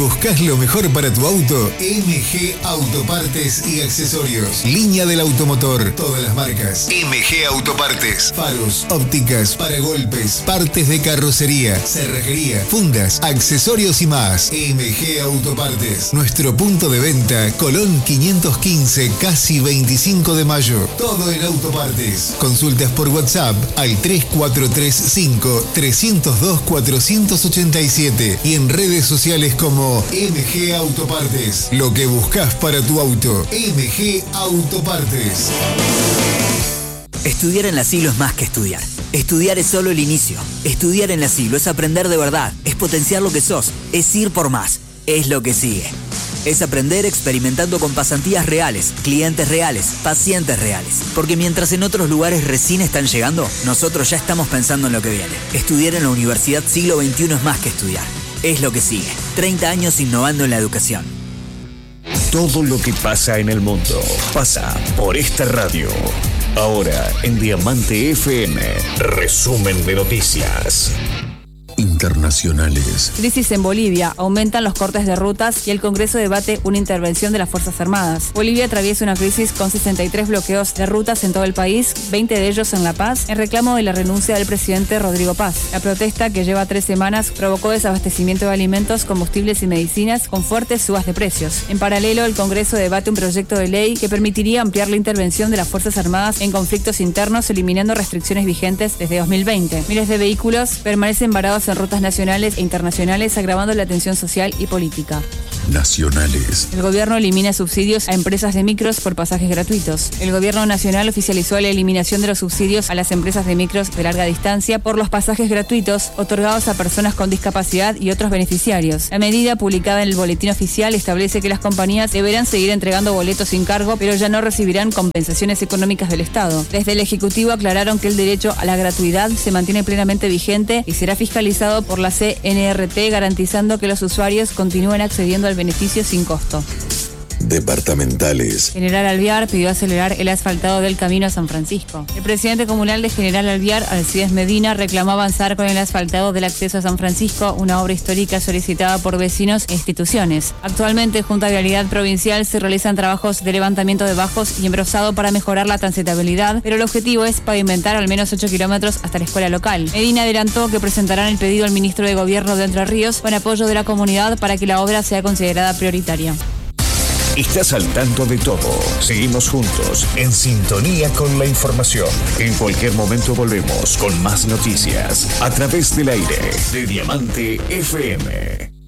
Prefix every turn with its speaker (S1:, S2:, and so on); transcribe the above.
S1: ¿Buscás lo mejor para tu auto? MG Autopartes y Accesorios. Línea del automotor. Todas las marcas. MG Autopartes. Faros, ópticas, paragolpes, partes de carrocería, cerrajería, fundas, accesorios y más. MG Autopartes. Nuestro punto de venta, Colón 515, casi 25 de mayo. Todo en autopartes. Consultas por WhatsApp al 3435 302 487 y en redes sociales como MG Autopartes. Lo que buscas para tu auto. MG Autopartes.
S2: Estudiar en la Siglo es más que estudiar. Estudiar es solo el inicio. Estudiar en la Siglo es aprender de verdad. Es potenciar lo que sos. Es ir por más. Es lo que sigue. Es aprender experimentando con pasantías reales, clientes reales, pacientes reales. Porque mientras en otros lugares recién están llegando, nosotros ya estamos pensando en lo que viene. Estudiar en la Universidad Siglo XXI es más que estudiar. Es lo que sigue. 30 años innovando en la educación.
S3: Todo lo que pasa en el mundo pasa por esta radio. Ahora en Diamante FM, resumen de noticias internacionales.
S4: Crisis en Bolivia. Aumentan los cortes de rutas y el Congreso debate una intervención de las Fuerzas Armadas. Bolivia atraviesa una crisis con 63 bloqueos de rutas en todo el país, 20 de ellos en La Paz, en reclamo de la renuncia del presidente Rodrigo Paz. La protesta, que lleva 3 semanas, provocó desabastecimiento de alimentos, combustibles y medicinas con fuertes subas de precios. En paralelo, el Congreso debate un proyecto de ley que permitiría ampliar la intervención de las Fuerzas Armadas en conflictos internos, eliminando restricciones vigentes desde 2020. Miles de vehículos permanecen varados en rutas nacionales e internacionales, agravando la tensión social y política.
S3: Nacionales.
S4: El gobierno elimina subsidios a empresas de micros por pasajes gratuitos. El gobierno nacional oficializó la eliminación de los subsidios a las empresas de micros de larga distancia por los pasajes gratuitos otorgados a personas con discapacidad y otros beneficiarios. La medida, publicada en el boletín oficial, establece que las compañías deberán seguir entregando boletos sin cargo, pero ya no recibirán compensaciones económicas del Estado. Desde el Ejecutivo aclararon que el derecho a la gratuidad se mantiene plenamente vigente y será fiscalizado por la CNRT, garantizando que los usuarios continúen accediendo al beneficio sin costo.
S3: Departamentales.
S4: General Alvear pidió acelerar el asfaltado del camino a San Francisco. El presidente comunal de General Alvear, Alcides Medina, reclamó avanzar con el asfaltado del acceso a San Francisco, una obra histórica solicitada por vecinos e instituciones. Actualmente, junto a Vialidad Provincial, se realizan trabajos de levantamiento de bajos y embrozado para mejorar la transitabilidad, pero el objetivo es pavimentar al menos 8 kilómetros hasta la escuela local. Medina adelantó que presentarán el pedido al ministro de Gobierno de Entre Ríos con apoyo de la comunidad para que la obra sea considerada prioritaria.
S3: Estás al tanto de todo. Seguimos juntos, en sintonía con la información. En cualquier momento volvemos con más noticias a través del aire de Diamante FM.